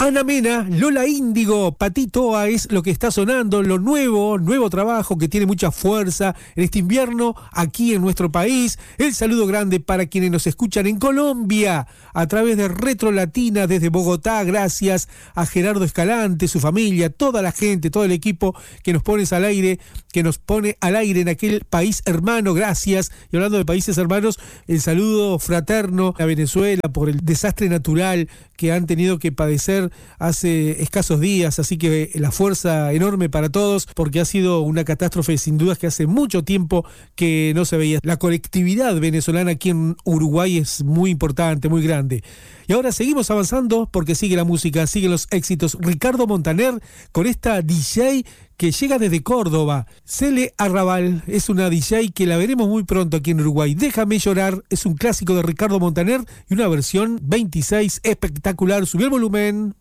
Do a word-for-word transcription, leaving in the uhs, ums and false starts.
Ana Mena, Lola Índigo, Patitoa es lo que está sonando, lo nuevo, nuevo trabajo que tiene mucha fuerza en este invierno aquí en nuestro país. El saludo grande para quienes nos escuchan en Colombia a través de Retro Latina desde Bogotá. Gracias a Gerardo Escalante, su familia, toda la gente, todo el equipo que nos pones al aire, que nos pone al aire en aquel país hermano. Gracias. Y hablando de países hermanos, el saludo fraterno a Venezuela por el desastre natural que han tenido que padecer hace escasos días, así que la fuerza enorme para todos, porque ha sido una catástrofe sin dudas que hace mucho tiempo que no se veía. La colectividad venezolana aquí en Uruguay es muy importante, muy grande. Y ahora seguimos avanzando porque sigue la música, siguen los éxitos. Ricardo Montaner con esta D J que llega desde Córdoba. Cele Arrabal es una D J que la veremos muy pronto aquí en Uruguay. Déjame llorar es un clásico de Ricardo Montaner y una versión veintiséis espectacular. Subí el volumen.